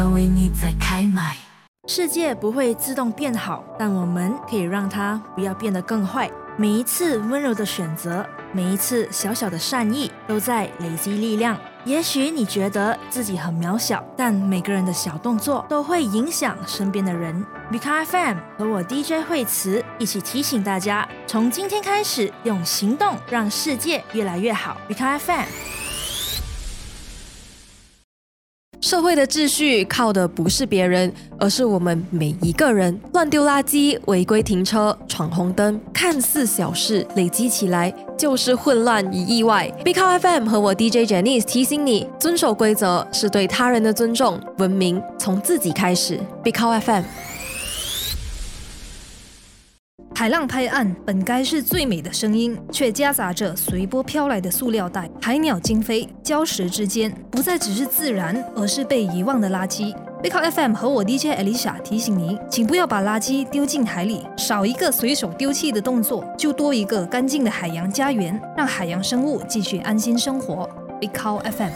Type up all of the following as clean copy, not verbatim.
为你在开麦。 世界不会自动变好，但我们可以让它不要变得更坏。每一次温柔的选择，每一次小小的善意，都在累积力量。也许你觉得自己很渺小，但每个人的小动作都会影响身边的人。Beacon FM 和我 DJ 惠慈一起提醒大家，从今天开始，用行动让世界越来越好。Beacon FM。 社会的秩序靠的不是别人，而是我们每一个人。乱丢垃圾、违规停车、闯红灯，看似小事，累积起来就是混乱与意外。Beacon FM 和我 DJ Janice 提醒你，遵守规则是对他人的尊重，文明从自己开始。Beacon FM。 海浪拍岸本该是最美的声音，却夹杂着随波飘来的塑料袋、海鸟惊飞，礁石之间不再只是自然，而是被遗忘的垃圾。Beacon FM 和我 DJ Alicia 提醒您，请不要把垃圾丢进海里，少一个随手丢弃的动作，就多一个干净的海洋家园，让海洋生物继续安心生活。Beacon FM。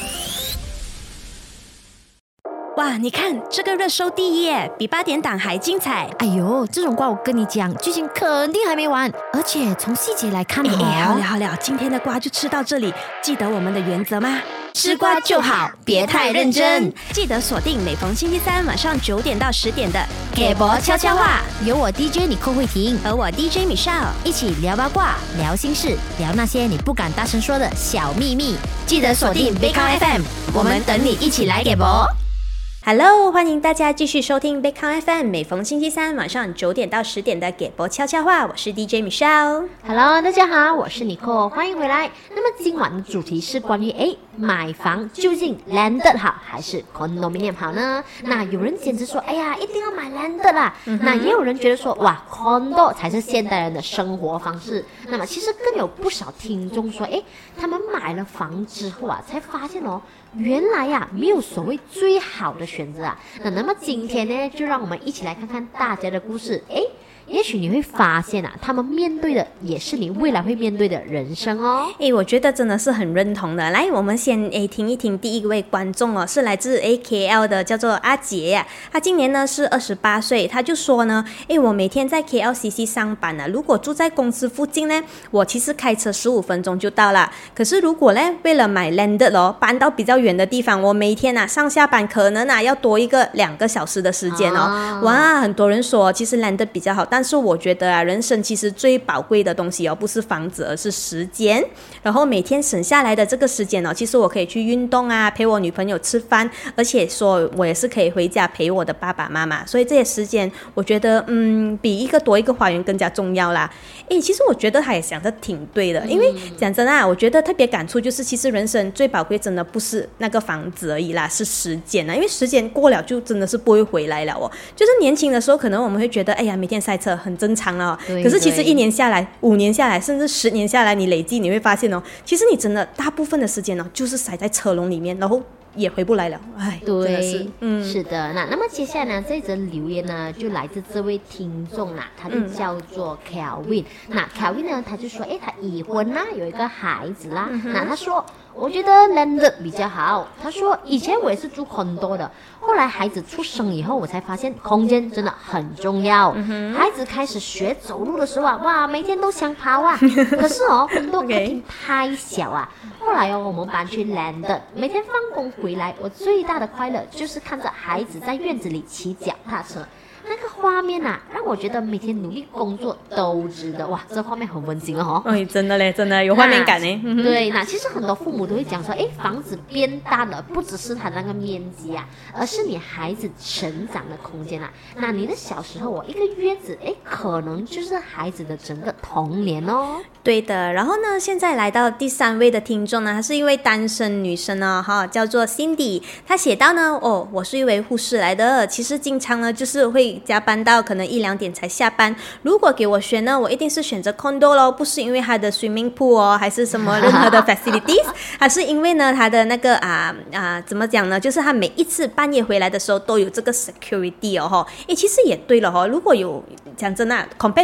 哇，你看这个热搜第一耶，比8点档还精彩。 哎呦，这种瓜我跟你讲，剧情肯定还没完，而且从细节来看好了，今天的瓜就吃到这里。记得我们的原则吗？吃瓜就好，别太认真。记得锁定每逢星期三晚上9点到10点的给博悄悄话， 有我 DJ 你寇慧婷和我 DJ Michelle 一起聊八卦、聊心事、聊那些你不敢大声说的小秘密。 记得锁定 Beacon FM， 我们等你一起来给博。Hello， 欢迎大家继续收听 Beacon FM， 每逢星期三晚上9点到10点的给博悄悄话，我是 DJ Michelle。Hello， 大家好，我是 Nicole， 欢迎回来。那么今晚的主题是关于买房究竟 landed 好还是 condominium 好呢？那有人坚持说，哎呀，一定要买 landed 啦。那也有人觉得说，哇 ，condo 才是现代人的生活方式。那么其实更有不少听众说，他们买了房之后啊，才发现哦，原来呀，没有所谓最好的选择啊。那么今天呢，就让我们一起来看看大家的故事。也许你会发现啊，他们面对的也是你未来会面对的人生哦。 我觉得真的是很认同的。来，我们先听一听第一位观众哦，是来自KL 的，叫做阿杰呀。他今年呢是28岁，他就说呢，我每天在 KLCC 上班啊，如果住在公司附近呢，我其实开车15分钟就到了。可是如果呢，为了买 landed 搬到比较远的地方，我每天上下班可能要多一个2个小时的时间哦。哇，很多人说其实 landed 比较好，但是我觉得人生其实最宝贵的东西不是房子，而是时间。然后每天省下来的这个时间其实我可以去运动啊，陪我女朋友吃饭，而且说我也是可以回家陪我的爸爸妈妈。所以这些时间，我觉得比多一个花园更加重要啦。其实我觉得他也想得挺对的，因为讲真我觉得特别感触就是，其实人生最宝贵真的不是那个房子而已啦，是时间啊。因为时间过了就真的是不会回来了哦。就是年轻的时候，可能我们会觉得，每天塞车很正常了。可是其实1年下来、5年下来，甚至10年下来，你累计你会发现其实你真的大部分的时间就是塞在车笼里面，然后也回不来了。 对， 真的是， 是的。那么接下来呢，这则留言呢，就来自这位听众啦，他就叫做 Kelvin。那 Kelvin 呢，他就说，他已婚啦，有一个孩子啦。那他说，我觉得 landed 比较好。他说，以前我也是住condo的，后来孩子出生以后，我才发现空间真的很重要。孩子开始学走路的时候啊，哇，每天都想跑啊。可是condo客厅太小啊。后来我们搬去 landed， 每天放工回来，我最大的快乐就是看着孩子在院子里骑脚踏车。那个画面啊，让我觉得每天努力工作都值得。哇，这画面很温馨哦。 真的嘞，真的有画面感呢。 对，那其实很多父母都会讲说，房子变大了，不只是它那个面积啊，而是你孩子成长的空间啊。那你的小时候一个月子，可能就是孩子的整个童年哦。 对的。然后呢，现在来到第3位的听众呢，她是一位单身女生叫做 Cindy。她写到呢，我是一位护士来的，其实经常呢就是会加班到可能1-2点才下班。如果给我选呢，我一定是选择 condo 咯，不是因为它的 swimming pool还是什么任何的 facilities， 还是因为呢它的那个怎么讲呢？就是它每一次半夜回来的时候都有这个 security 其实也对了如果有讲真的 compared to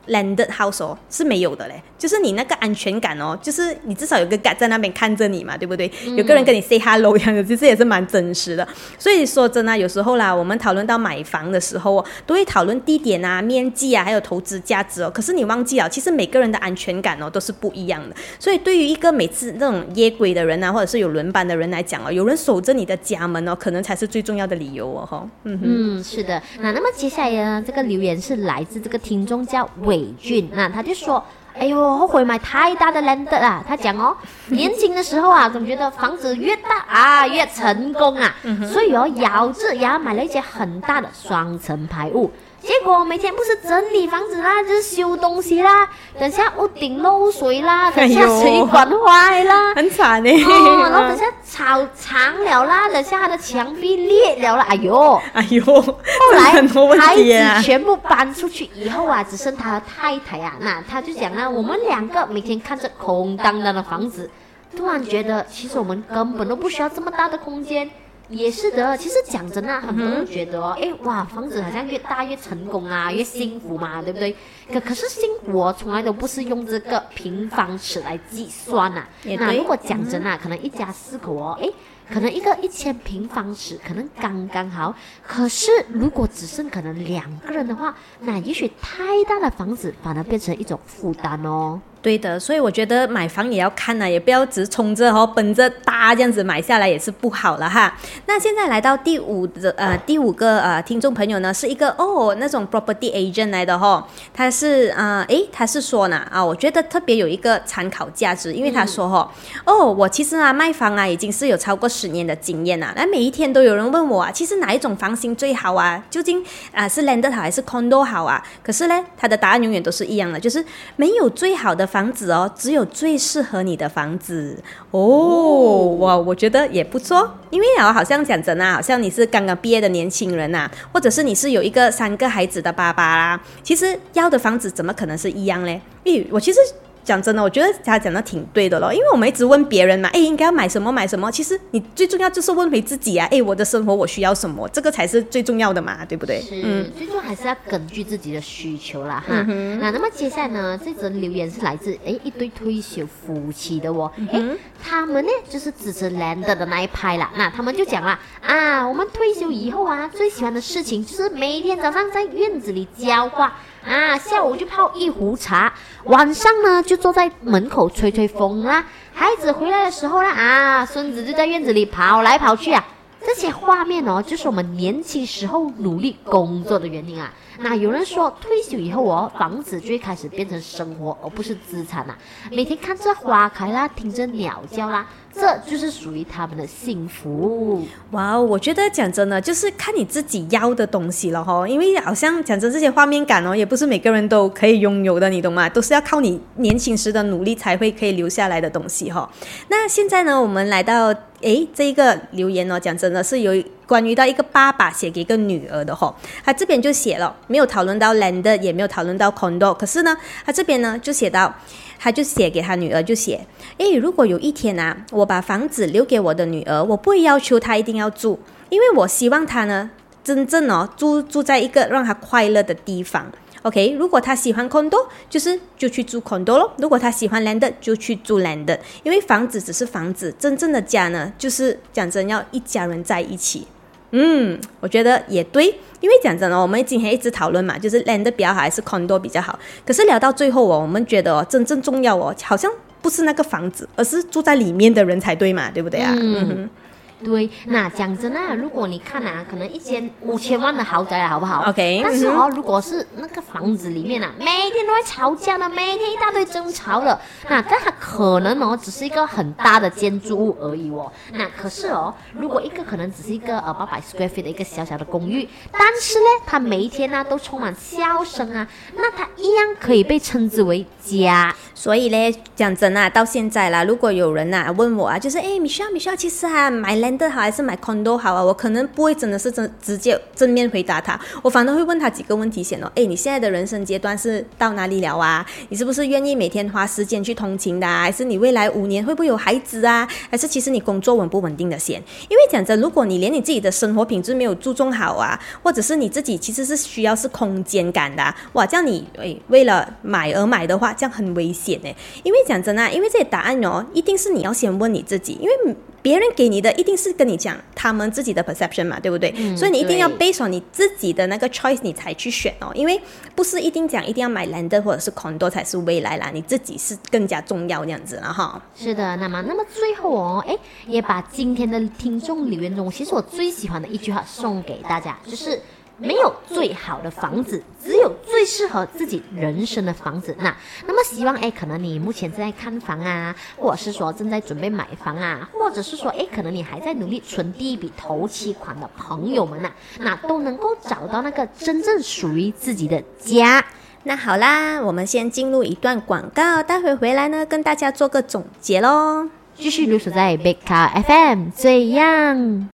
landed house 哦是没有的嘞，就是你那个安全感哦，就是你至少有个 guard 在那边看着你嘛，对不对？有个人跟你 say hello 这样子，其实也是蛮真实的。所以说真的，有时候啦，我们讨论到买房的时候哦，都会讨论地点啊、面积啊，还有投资价值哦。可是你忘记了，其实每个人的安全感哦都是不一样的。所以对于一个每次那种夜归的人啊，或者是有轮班的人来讲哦，有人守着你的家门哦，可能才是最重要的理由哦。 是的。那么接下来呢，这个留言是来自这个听众叫伟俊，那他就说。哎呦，后悔买太大的 landed 啊！他讲哦，年轻的时候啊，总觉得房子越大啊越成功啊，所以哦咬着牙买了一间很大的双层排屋。结果每天不是整理房子啦，就是修东西啦，等下屋顶漏水啦，等下水管坏啦， 很惨呢。 然后等下草长了啦，等下他的墙壁裂了啦，哎呦，后来孩子全部搬出去以后啊，只剩他的太太啊，那他就讲啊，我们两个每天看着空荡荡的房子，突然觉得其实我们根本都不需要这么大的空间。也是的，其实讲真的，很多人觉得哦，哇，房子好像越大越成功啊，越幸福嘛，对不对？可是幸福从来都不是用这个平方尺来计算啊。那如果讲真啊，可能一家4口哦，可能一个1000平方尺可能刚刚好，可是如果只剩可能2个人的话，那也许太大的房子反而变成一种负担哦。 对的，所以我觉得买房也要看啊，也不要只冲着奔着大这样子买下来也是不好了哈。那现在来到第五个听众朋友呢，是一个那种 property agent 来的他是他是说呢我觉得特别有一个参考价值，因为他说我其实卖房啊已经是有超过10年的经验那每一天都有人问我其实哪一种房型最好啊？究竟是 landed 好还是 condo 好啊？可是呢，他的答案永远都是一样的，就是没有最好的房子只有最适合你的房子我觉得也不错，因为好像讲真好像你是刚刚毕业的年轻人或者是你是有一个3个孩子的爸爸啦，其实要的房子怎么可能是一样呢？我其实讲真的，我觉得他讲的挺对的咯，因为我们一直问别人嘛，应该要买什么，其实你最重要就是问回自己我的生活我需要什么，这个才是最重要的嘛，对不对？ 是，最终还是要根据自己的需求啦哈。那么接下来呢，这则留言是来自一对退休夫妻的他们呢就是支持 landed 的那一派啦。那他们就讲啦我们退休以后最喜欢的事情就是每天早上在院子里浇花下午就泡一壶茶，晚上呢就坐在门口吹吹风啦，孩子回来的时候啦孙子就在院子里跑来跑去这些画面就是我们年轻时候努力工作的原因那有人说退休以后房子就会开始变成生活而不是资产每天看着花开啦，听着鸟叫啦，这就是属于他们的幸福。 哇，我觉得讲真的就是看你自己要的东西了因为好像讲真这些画面感也不是每个人都可以拥有的，你懂吗？都是要靠你年轻时的努力才会可以留下来的东西那现在呢，我们来到这一个留言讲真的是有关于到一个爸爸写给一个女儿的他这边就写了，没有讨论到 landed 也没有讨论到 condo， 可是呢他这边呢就写到，他就写给他女儿就写如果有一天我把房子留给我的女儿，我不会要求她一定要住，因为我希望她呢真正住在一个让她快乐的地方。OK， 如果他喜欢 condo， 就去住 condo 咯。如果他喜欢 landed， 就去住 landed。因为房子只是房子，真正的家呢，就是讲真要一家人在一起。我觉得也对，因为讲真我们今天一直讨论嘛，就是 landed 比较好还是 condo 比较好。可是聊到最后我们觉得真正重要好像不是那个房子，而是住在里面的人才对嘛，对不对对，那讲真如果你看可能一间5000万的豪宅好不好 ？OK， 但是如果是那个房子里面每天都会吵架的，每天一大堆争吵的，但它可能只是一个很大的建筑物而已那可是如果一个可能只是一个800 square feet 的一个小小的公寓，但是呢，它每一天都充满笑声那它一样可以被称之为家。 所以呢，讲真到现在啦，如果有人问我就是Michelle 其实买 landed 好还是买 condo 好啊，我可能不会真的是直接正面回答他，我反而会问他几个问题先哦。诶，你现在的人生阶段是到哪里了啊？你是不是愿意每天花时间去通勤的啊？还是你未来5年会不会有孩子啊？还是其实你工作稳不稳定的先？因为讲真，如果你连你自己的生活品质没有注重好啊，或者是你自己其实是需要是空间感的哇，这样你为了买而买的话，这样很危险耶。因为讲真啊，因为这些答案一定是你要先问你自己，因为别人给你的一定是跟你讲他们自己的 perception 嘛，对不对？所以你一定要 based on 你自己的那个 choice 你才去选因为不是一定讲一定要买 land 或者是 condo 才是未来啦，你自己是更加重要这样子啦哈。 是的，那么最后也把今天的听众留言中，其实我最喜欢的一句话送给大家，就是没有最好的房子，只有最适合自己人生的房子。那么希望可能你目前正在看房啊，或者是说正在准备买房啊，或者是说可能你还在努力存第一笔头期款的朋友们那都能够找到那个真正属于自己的家。 那好啦，我们先进入一段广告，待会回来呢跟大家做个总结咯。 继续留守在贝卡 FM 这样。